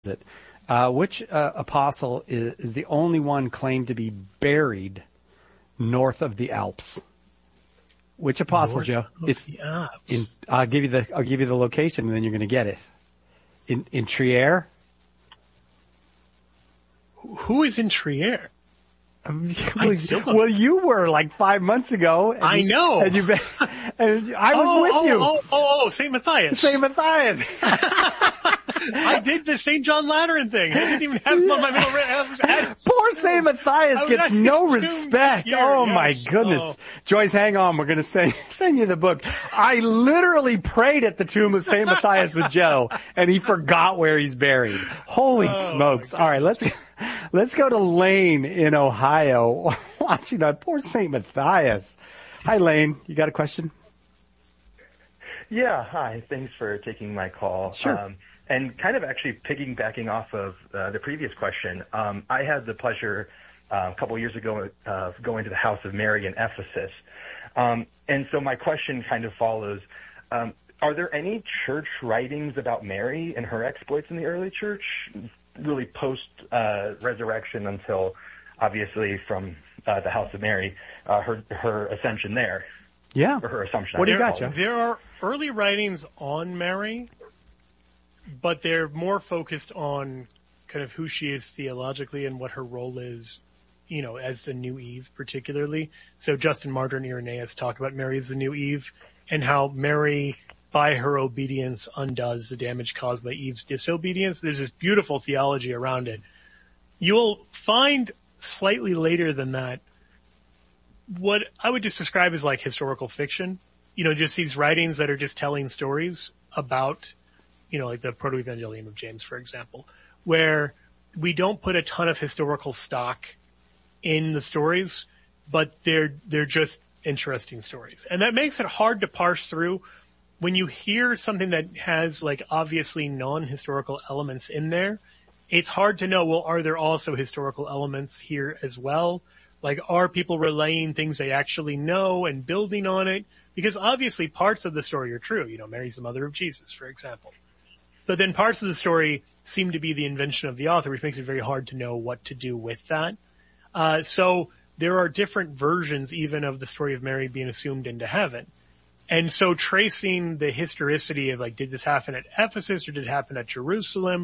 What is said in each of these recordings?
it. Which apostle is the only one claimed to be buried north of the Alps? Which apostle, North Joe? It's the Alps. I'll give you the location, and then you're going to get it. In Trier. Who is in Trier? Well, you were like 5 months ago. I know. And I was with you. Oh, St. Matthias. St. Matthias. I did the St. John Lateran thing. I didn't even have him on my middle. Poor St. Matthias gets no respect. My goodness. Oh. Joyce, hang on. We're going to send you the book. I literally prayed at the tomb of St. Matthias with Joe, and he forgot where he's buried. Holy smokes. All right, let's go to Lane in Ohio. Watching that poor St. Matthias. Hi, Lane. You got a question? Yeah, hi. Thanks for taking my call. Sure. And kind of actually piggybacking off of the previous question, I had the pleasure a couple of years ago of going to the House of Mary in Ephesus. And so my question kind of follows, are there any church writings about Mary and her exploits in the early church, really post-resurrection until, obviously, from the House of Mary, her ascension there? Yeah. Or her assumption. What do you got, Joe? There are early writings on Mary, but they're more focused on kind of who she is theologically and what her role is, as the new Eve particularly. So Justin Martyr and Irenaeus talk about Mary as the new Eve and how Mary, by her obedience, undoes the damage caused by Eve's disobedience. There's this beautiful theology around it. You'll find slightly later than that what I would just describe as like historical fiction. Just these writings that are just telling stories about like the Proto-Evangelium of James, for example, where we don't put a ton of historical stock in the stories, but they're just interesting stories. And that makes it hard to parse through when you hear something that has like obviously non-historical elements in there. It's hard to know, well, are there also historical elements here as well? Like, are people relaying things they actually know and building on it? Because obviously parts of the story are true. Mary's the mother of Jesus, for example. But then parts of the story seem to be the invention of the author, which makes it very hard to know what to do with that. So there are different versions even of the story of Mary being assumed into heaven. And so tracing the historicity of like, did this happen at Ephesus or did it happen at Jerusalem?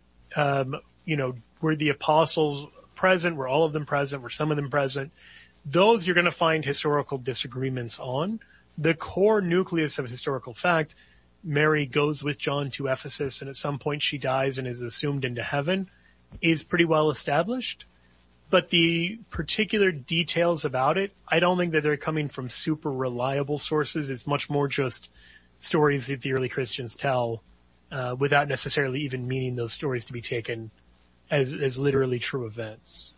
Were the apostles present? Were all of them present? Were some of them present? Those you're going to find historical disagreements on. The core nucleus of historical fact, Mary goes with John to Ephesus and at some point she dies and is assumed into heaven, is pretty well established. But the particular details about it, I don't think that they're coming from super reliable sources. It's much more just stories that the early Christians tell, without necessarily even meaning those stories to be taken as literally true events.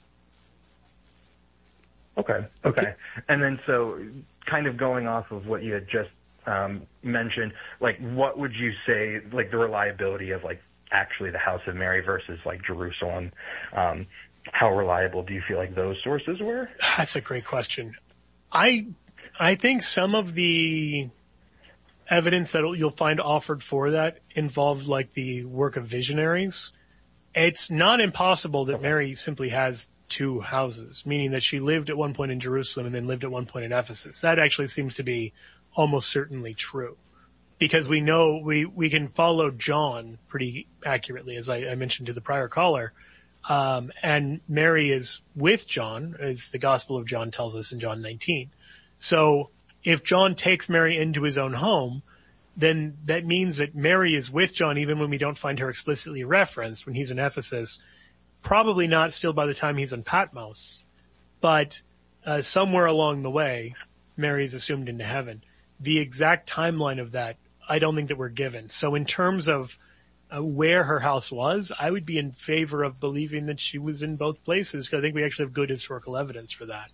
Okay. And then so kind of going off of what you had just mentioned, like what would you say, like the reliability of like actually the House of Mary versus like Jerusalem? How reliable do you feel like those sources were? That's a great question. I think some of the evidence that you'll find offered for that involved like the work of visionaries. It's not impossible that Mary simply has two houses, meaning that she lived at one point in Jerusalem and then lived at one point in Ephesus. That actually seems to be almost certainly true because we know we can follow John pretty accurately, as I mentioned to the prior caller. And Mary is with John, as the Gospel of John tells us in John 19. So if John takes Mary into his own home, then that means that Mary is with John even when we don't find her explicitly referenced when he's in Ephesus. Probably not still by the time he's in Patmos, but somewhere along the way, Mary is assumed into heaven. The exact timeline of that, I don't think that we're given. So in terms of where her house was, I would be in favor of believing that she was in both places because I think we actually have good historical evidence for that.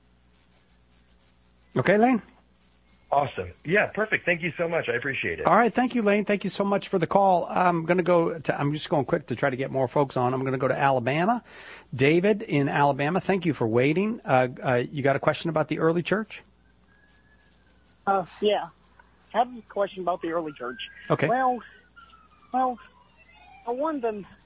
Okay, Lane? Awesome. Yeah, perfect. Thank you so much. I appreciate it. All right. Thank you, Lane. Thank you so much for the call. I'm just going quick to try to get more folks on. I'm going to go to Alabama. David in Alabama, thank you for waiting. You got a question about the early church? Yeah. I have a question about the early church. Okay. Well, for one,